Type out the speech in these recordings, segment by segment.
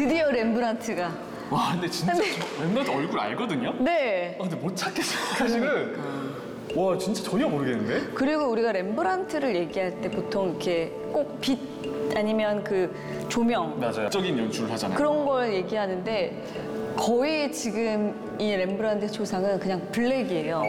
드디어 렘브란트가. 와, 근데 진짜 렘브란트 얼굴 알거든요? 네. 근데 못 찾겠어요. 사실은. 와, 진짜 전혀 모르겠는데? 그리고 우리가 렘브란트를 얘기할 때 보통 이렇게 꼭 빛 아니면 그 조명 맞아요. 적인 연출을 하잖아요. 그런 걸 얘기하는데 거의 지금 이 렘브란트의 초상은 그냥 블랙이에요.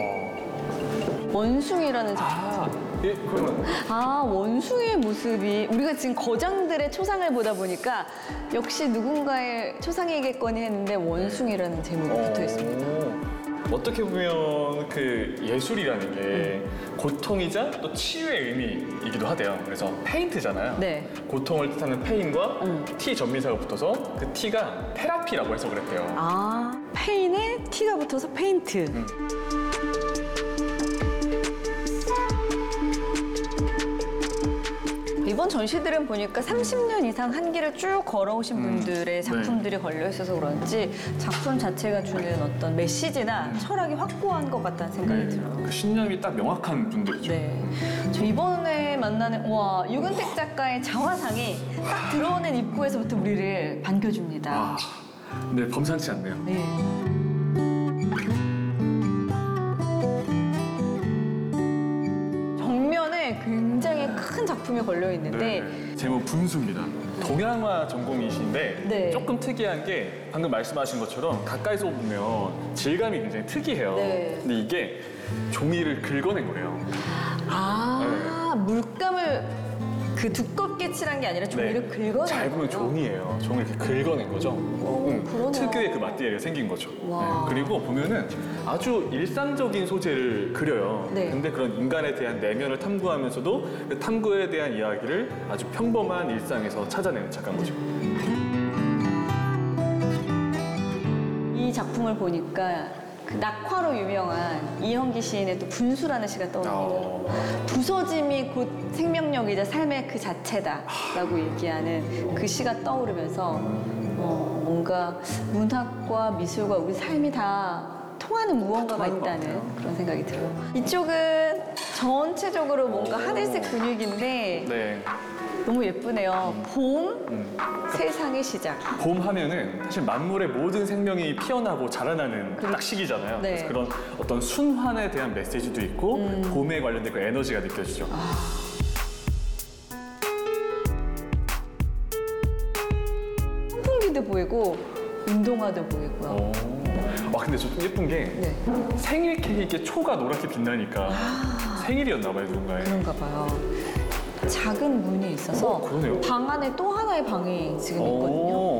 원숭이라는 작품. 예, 그러면 원숭이의 모습이 우리가 지금 거장들의 초상을 보다 보니까 역시 누군가의 초상이겠거니 했는데 원숭이라는 제목이 붙어 있습니다. 어떻게 보면 그 예술이라는 게 고통이자 또 치유의 의미이기도 하대요. 그래서 페인트잖아요. 네. 고통을 뜻하는 페인과 티 전미사가 붙어서 그 티가 테라피라고 해석을 했대요. 페인에 티가 붙어서 페인트. 이번 전시들은 보니까 30년 이상 한 길을 쭉 걸어오신 분들의 작품들이 걸려 있어서 그런지 작품 자체가 주는 어떤 메시지나 철학이 확고한 것 같다는 생각이 들어요. 그 신념이 딱 명확한 분들이죠. 네. 저 이번에 만나는 유근택 작가의 자화상이 딱 들어오는 입구에서부터 우리를 반겨줍니다. 네, 범상치 않네요. 네. 정면에 굉장히 큰 작품이 걸려 있는데 제목 분수입니다. 동양화 전공이신데 네. 조금 특이한 게 방금 말씀하신 것처럼 가까이서 보면 질감이 굉장히 특이해요. 네. 근데 이게 종이를 긁어낸 거예요. 물감을 그 두껍게 칠한 게 아니라 종이를 긁어낸 잘 보면 거예요? 종이에요. 종이를 이렇게 긁어낸 거죠. 그러네요. 특유의 그 마띠리가 생긴 거죠. 와. 그리고 보면은 아주 일상적인 소재를 그려요. 네. 근데 그런 인간에 대한 내면을 탐구하면서도 그 탐구에 대한 이야기를 아주 평범한 일상에서 찾아내는 작가인 거죠. 이 작품을 보니까 그 낙화로 유명한 이현기 시인의 또 분수라는 시가 떠오르는 부서짐이 곧 생명력이자 삶의 그 자체다라고 얘기하는 그 시가 떠오르면서 뭔가 문학과 미술과 우리 삶이 다 통하는 무언가가 있다는 그런 생각이 들어요. 이쪽은 전체적으로 뭔가 하늘색 근육인데 네. 너무 예쁘네요. 봄, 세상의 시작. 봄 하면은 사실 만물의 모든 생명이 피어나고 자라나는 딱 시기잖아요. 네. 그래서 그런 어떤 순환에 대한 메시지도 있고 봄에 관련된 그 에너지가 느껴지죠. 선풍기도 보이고 운동화도 보이고요. 와, 근데 좀 예쁜 게 네. 생일 케이크에 초가 노랗게 빛나니까 생일이었나 봐요, 누군가의. 그런가 봐요. 작은 문이 있어서 그러네요. 방 안에 또 하나의 방이 지금 있거든요.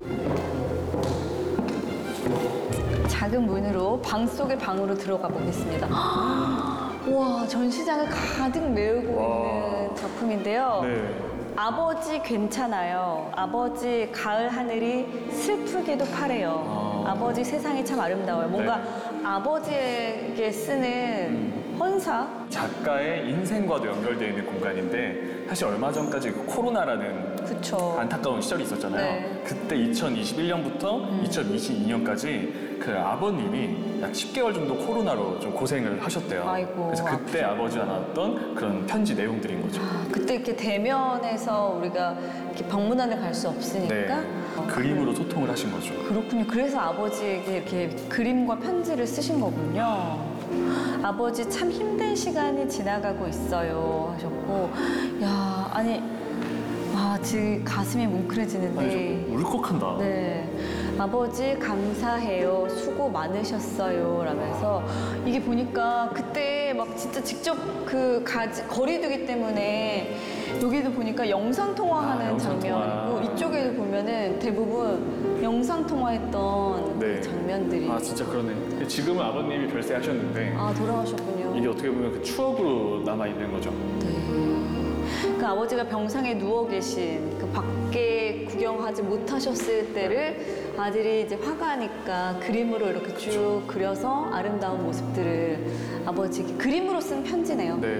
작은 문으로 방 속의 방으로 들어가 보겠습니다. 와, 전시장을 가득 메우고 있는 작품인데요. 네. 아버지 괜찮아요. 아버지 가을 하늘이 슬프게도 파래요. 아버지 세상이 참 아름다워요. 뭔가 아버지에게 쓰는 헌사? 작가의 인생과도 연결되어 있는 공간인데 사실 얼마 전까지 그 코로나라는 그쵸. 안타까운 시절이 있었잖아요. 네. 그때 2021년부터 2022년까지 그 아버님이 약 10개월 정도 코로나로 좀 고생을 하셨대요. 아이고, 그래서 그때 아버지가 나눴던 그런 편지 내용들인 거죠. 그때 이렇게 대면해서 우리가 이렇게 방문안을 갈 수 없으니까 그림으로 소통을 하신 거죠. 그렇군요. 그래서 아버지에게 이렇게 그림과 편지를 쓰신 거군요. 아버지 참 힘든 시간이 지나가고 있어요 하셨고, 야, 아니, 지금 가슴이 뭉클해지는데. 아니, 좀 울컥한다. 네. 아버지 감사해요. 수고 많으셨어요. 라면서 이게 보니까 그때 막 진짜 직접 그 거리두기 때문에 여기도 보니까 영상통화하는 영상통화. 장면이고 이쪽에도 보면은 대부분 영상통화했던 그 장면들이. 진짜 그러네. 지금은 아버님이 별세하셨는데 돌아가셨군요. 이게 어떻게 보면 그 추억으로 남아있는 거죠. 그 아버지가 병상에 누워 계신 그 밖에 구경하지 못하셨을 때를 아들이 이제 화가니까 그림으로 이렇게 쭉 그려서 아름다운 모습들을 아버지에게 그림으로 쓴 편지네요. 네.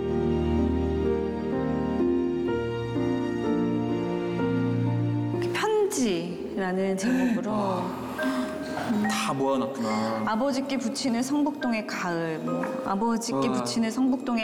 편지라는 제목으로 다 모아놨구나. 아버지께 붙이는 성북동의 가을, 아버지께 붙이는 성북동의